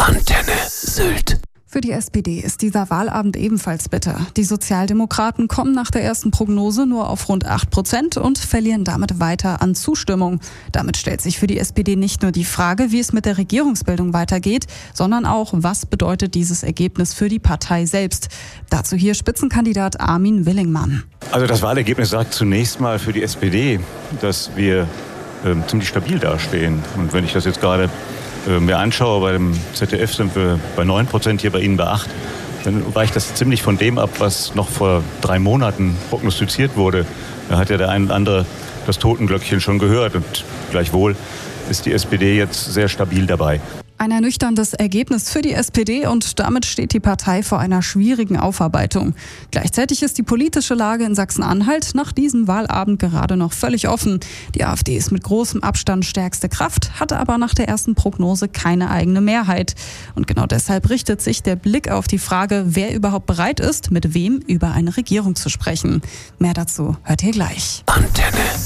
Antenne Sylt. Für die SPD ist dieser Wahlabend ebenfalls bitter. Die Sozialdemokraten kommen nach der ersten Prognose nur auf rund 8% und verlieren damit weiter an Zustimmung. Damit stellt sich für die SPD nicht nur die Frage, wie es mit der Regierungsbildung weitergeht, sondern auch, was bedeutet dieses Ergebnis für die Partei selbst. Dazu hier Spitzenkandidat Armin Willingmann. Also das Wahlergebnis sagt zunächst mal für die SPD, dass wir ziemlich stabil dastehen. Und wenn ich das jetzt gerade mir anschaue, bei dem ZDF sind wir bei 9%, hier bei Ihnen bei 8%, dann weicht das ziemlich von dem ab, was noch vor 3 Monaten prognostiziert wurde. Da hat ja der ein oder andere das Totenglöckchen schon gehört und gleichwohl ist die SPD jetzt sehr stabil dabei. Ein ernüchterndes Ergebnis für die SPD und damit steht die Partei vor einer schwierigen Aufarbeitung. Gleichzeitig ist die politische Lage in Sachsen-Anhalt nach diesem Wahlabend gerade noch völlig offen. Die AfD ist mit großem Abstand stärkste Kraft, hatte aber nach der ersten Prognose keine eigene Mehrheit. Und genau deshalb richtet sich der Blick auf die Frage, wer überhaupt bereit ist, mit wem über eine Regierung zu sprechen. Mehr dazu hört ihr gleich. Antenne